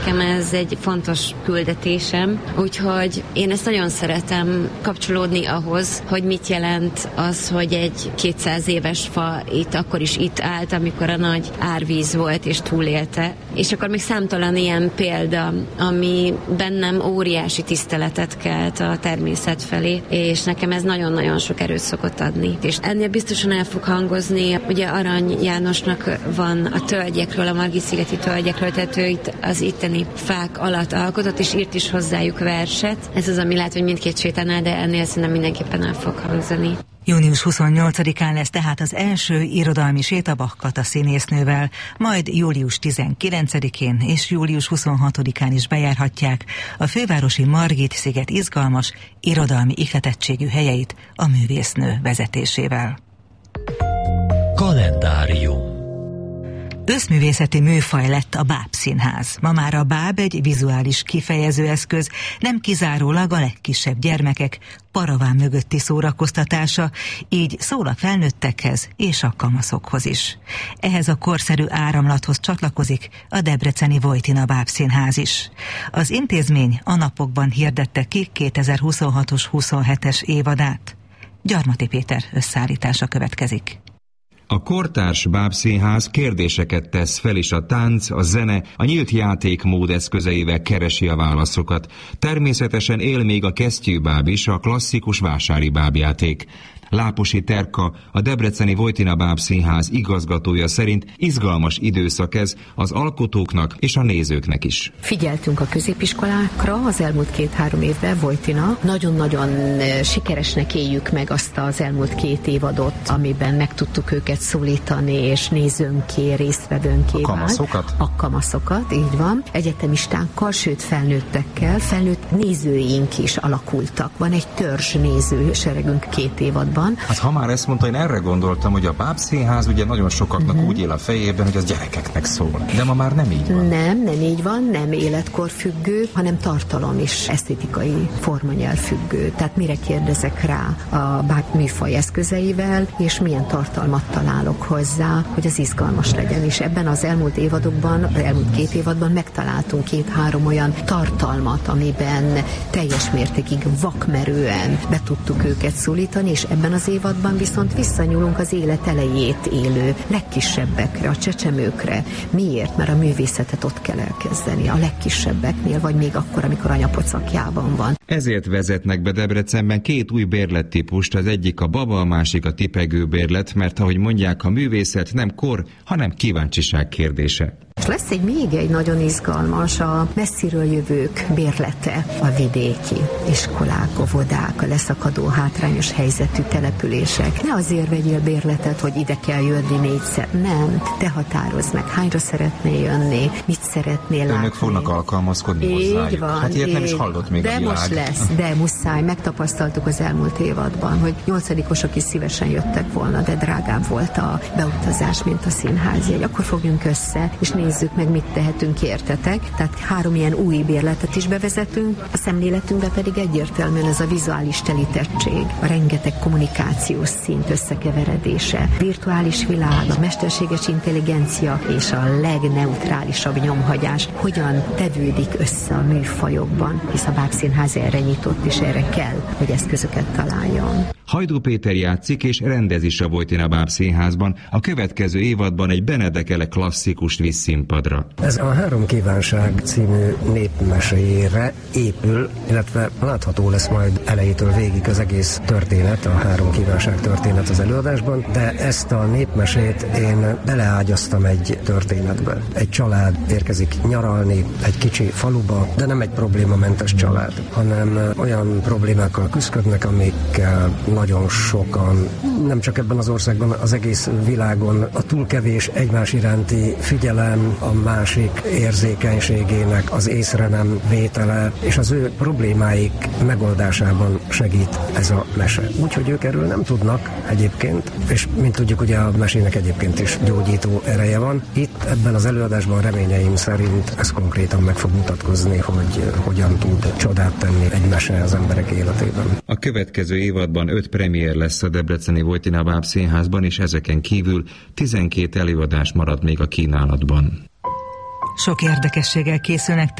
Nekem ez egy fontos küldetésem, úgyhogy én ezt nagyon szeretem kapcsolódni ahhoz, hogy mit jelent az, hogy egy 200 éves fa akkor is itt állt, amikor a nagy árvíz volt és túlélte. És akkor még számtalan ilyen példa, ami bennem óriási tiszteletet kelt a természet felé, és nekem ez nagyon-nagyon sok erőt szokott adni. És ennél biztosan el fog hangozni, ugye Arany Jánosnak van a tölgyekről, a Margit-szigeti tölgyekről, tehát ő itt az itteni fák alatt alkotott, és írt is hozzájuk verset. Ez az, ami lehet, hogy mindkét sétánál, de ennél szerintem mindenképpen el fog hangzani. Június 28-án lesz tehát az első irodalmi séta Bach Kata színésznővel, majd július 19-én és július 26-án is bejárhatják a fővárosi Margit-sziget izgalmas irodalmi ihletettségű helyeit a művésznő vezetésével. Kalendárium. Összművészeti műfaj lett a bábszínház. Ma már a báb egy vizuális kifejezőeszköz, nem kizárólag a legkisebb gyermekek paraván mögötti szórakoztatása, így szól a felnőttekhez és a kamaszokhoz is. Ehhez a korszerű áramlathoz csatlakozik a debreceni Vojtina Bábszínház is. Az intézmény a napokban hirdette ki 2026-os 27-es évadát. Gyarmati Péter összeállítása következik. A kortárs bábszínház kérdéseket tesz fel, és a tánc, a zene, a nyílt játékmód eszközeivel keresi a válaszokat. Természetesen él még a kesztyűbáb is, a klasszikus vásári bábjáték. Láposi Terka, a debreceni Vojtina Bábszínház igazgatója szerint izgalmas időszak ez az alkotóknak és a nézőknek is. Figyeltünk a középiskolákra az elmúlt 2-3 évben, Vojtina. Nagyon-nagyon sikeresnek éljük meg azt az elmúlt 2 évadot, amiben meg tudtuk őket szólítani, és nézőnké, résztvevőnké. A kamaszokat? A kamaszokat, így van. Egyetemistákkal, sőt felnőttekkel, felnőtt nézőink is alakultak. Van egy törzs nézőseregünk 2 évadban. Hát ha már ezt mondta, én erre gondoltam, hogy a bábszínház ugye nagyon sokaknak úgy él a fejében, hogy az gyerekeknek szól. De ma már nem így van. Nem így van, nem életkor függő, hanem tartalom és esztétikai formanyelv függő. Tehát mire kérdezek rá a báb műfaj eszközeivel, és milyen tartalmat találok hozzá, hogy az izgalmas legyen. És ebben az elmúlt évadokban, az elmúlt 2 évadban megtaláltunk 2-3 olyan tartalmat, amiben teljes mértékig vakmerően be tudtuk őket szólítani, és ebben az évadban viszont visszanyúlunk az élet elejét élő legkisebbekre, a csecsemőkre. Miért? Mert a művészetet ott kell elkezdeni, a legkisebbeknél, vagy még akkor, amikor anyapocakjában van. Ezért vezetnek be Debrecenben 2 új bérlettípust, az egyik a baba, a másik a tipegő bérlet, mert ahogy mondják, a művészet nem kor, hanem kíváncsiság kérdése. És lesz még egy nagyon izgalmas, a messziről jövők bérlete, a vidéki iskolák, óvodák, a leszakadó hátrányos helyzetű települések. Ne azért vegyél bérletet, hogy ide kell jönni 4-szer. Nem. Te határozd meg, hányra szeretnél jönni, mit szeretnél látni. Önök fognak alkalmazkodni hozzájuk. Van, hát ilyet nem is hallott még de a világ. Most lesz, de muszáj. Megtapasztaltuk az elmúlt évadban, hogy 8-osok is szívesen jöttek volna, de drágább volt a beutazás, mint a színházjegy. Akkor fogjunk össze, és nézzük meg, mit tehetünk, értetek. Tehát 3 ilyen új bérletet is bevezetünk, a szemléletünkbe pedig egyértelműen ez a vizuális telítettség, a rengeteg kommunikációs szint összekeveredése, virtuális világ, a mesterséges intelligencia és a legneutrálisabb nyomhagyás hogyan tevődik össze a műfajokban, hisz a Bábszínház erre nyitott, és erre kell, hogy eszközöket találjon. Hajdú Péter játszik és rendez is a Vojtina Bábszínházban. A következő évadban egy Benedek klasszikust visz színpadra. Ez a 3 kívánság című népmeséjére épül, illetve látható lesz majd elejétől végig az egész történet, a 3 kívánság történet az előadásban, de ezt a népmesét én beleágyaztam egy történetbe. Egy család érkezik nyaralni egy kicsi faluba, de nem egy problémamentes család, hanem olyan problémákkal küzdködnek, amikkel nagyon sokan, nem csak ebben az országban, az egész világon a túl kevés egymás iránti figyelem, a másik érzékenységének az észre nem vétele, és az ő problémáik megoldásában segít ez a mese. Úgyhogy ők erről nem tudnak egyébként, és mint tudjuk, ugye a mesének egyébként is gyógyító ereje van. Itt ebben az előadásban reményeim szerint ez konkrétan meg fog mutatkozni, hogy hogyan tud csodát tenni egy mese az emberek életében. A következő évadban 5 premier lesz a debreceni Vojtina Bábszínházban, és ezeken kívül 12 előadás marad még a kínálatban. Sok érdekességgel készülnek